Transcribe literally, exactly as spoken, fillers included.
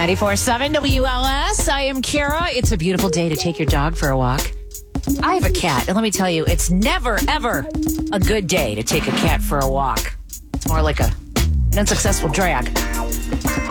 ninety-four seven W L S. I am Kara. It's a beautiful day to take your dog for a walk. I have a cat, and let me tell you, it's never, ever a good day to take a cat for a walk. It's more like a, an unsuccessful drag.